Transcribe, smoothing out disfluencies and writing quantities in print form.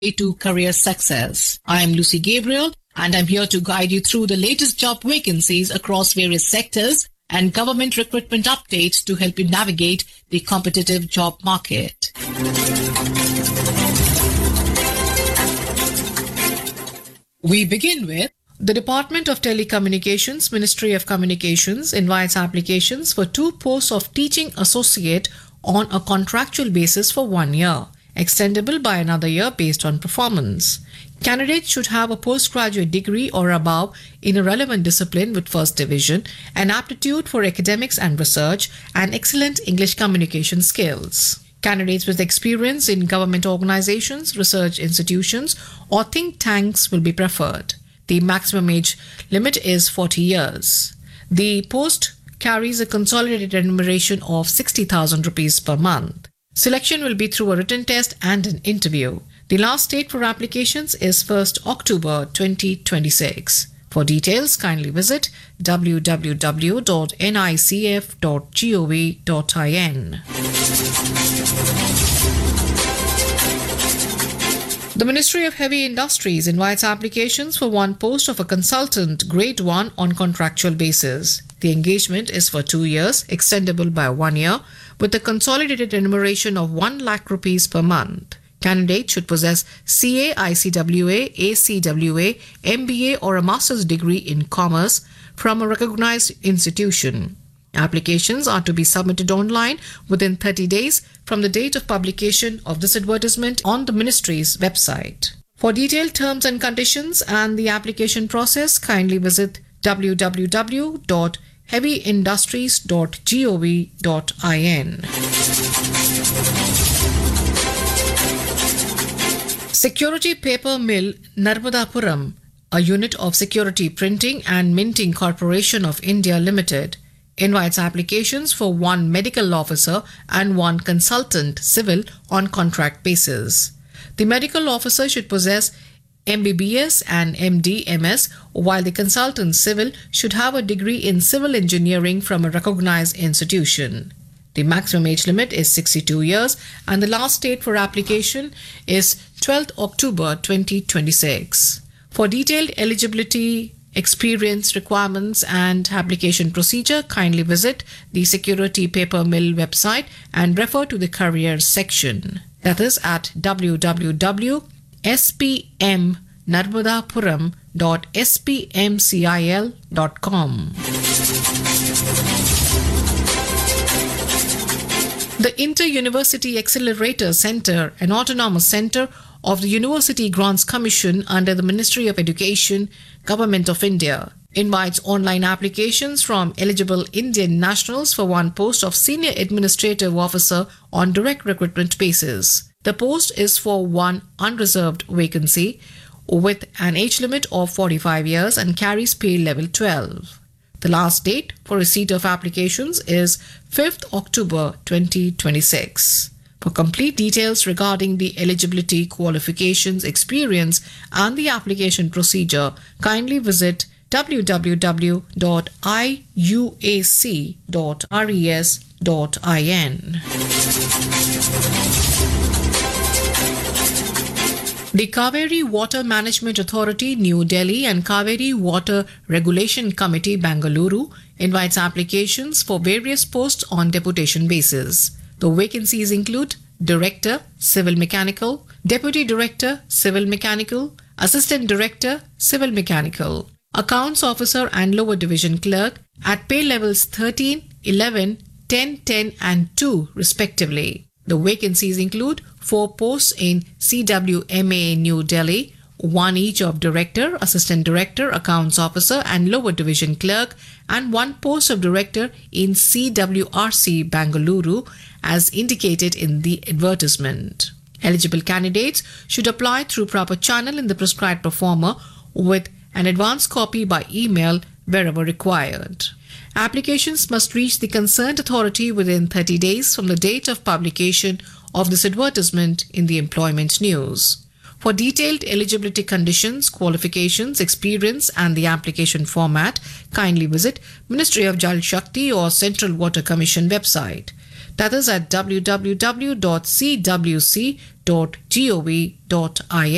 to career success. I am Lucy Gabriel and I'm here to guide you through the latest job vacancies across various sectors and government recruitment updates to help you navigate the competitive job market. We begin with the Department of Telecommunications, Ministry of Communications invites applications for 2 posts of teaching associate on a contractual basis for 1 year, extendable by another year based on performance. Candidates should have a postgraduate degree or above in a relevant discipline with first division, an aptitude for academics and research, and excellent English communication skills. Candidates with experience in government organizations, research institutions, or think tanks will be preferred. The maximum age limit is 40 years. The post carries a consolidated remuneration of 60,000 rupees per month. Selection will be through a written test and an interview. The last date for applications is 1st October 2026. For details, kindly visit www.nicf.gov.in. The Ministry of Heavy Industries invites applications for 1 post of a consultant grade 1 on contractual basis. The engagement is for 2 years, extendable by 1 year, with a consolidated remuneration of 1 lakh rupees per month. Candidates should possess CA, ICWA, ACWA, MBA or a master's degree in commerce from a recognized institution. Applications are to be submitted online within 30 days from the date of publication of this advertisement on the Ministry's website. For detailed terms and conditions and the application process, kindly visit www.heavyindustries.gov.in. Security Paper Mill Narmadapuram, a unit of Security Printing and Minting Corporation of India Limited, invites applications for 1 medical officer and 1 consultant civil on contract basis. The medical officer should possess MBBS and MD/MS, while the consultant civil should have a degree in civil engineering from a recognized institution. The maximum age limit is 62 years and the last date for application is 12th October 2026. For detailed eligibility, experience requirements and application procedure, kindly visit the Security Paper Mill website and refer to the careers section. That is at www.spmnarmadapuram.spmcil.com. The Inter-University Accelerator Center, an autonomous center of the University Grants Commission under the Ministry of Education, Government of India, invites online applications from eligible Indian nationals for 1 post of Senior Administrative Officer on direct recruitment basis. The post is for 1 unreserved vacancy with an age limit of 45 years and carries pay level 12. The last date for receipt of applications is 5th October 2026. For complete details regarding the eligibility, qualifications, experience, and the application procedure, kindly visit www.iuac.res.in. The Kaveri Water Management Authority, New Delhi, and Kaveri Water Regulation Committee, Bangalore, invites applications for various posts on deputation basis. The vacancies include Director, Civil Mechanical, Deputy Director, Civil Mechanical, Assistant Director, Civil Mechanical, Accounts Officer and Lower Division Clerk at pay levels 13, 11, 10, 10 and 2 respectively. The vacancies include 4 posts in CWMA New Delhi, 1 each of Director, Assistant Director, Accounts Officer and Lower Division Clerk, and 1 post of Director in CWRC Bangalore as indicated in the advertisement. Eligible candidates should apply through proper channel in the prescribed proforma with an advance copy by email wherever required. Applications must reach the concerned authority within 30 days from the date of publication of this advertisement in the employment news. For detailed eligibility conditions, qualifications, experience and the application format, kindly visit Ministry of Jal Shakti or Central Water Commission website. That is at www.cwc.gov.in.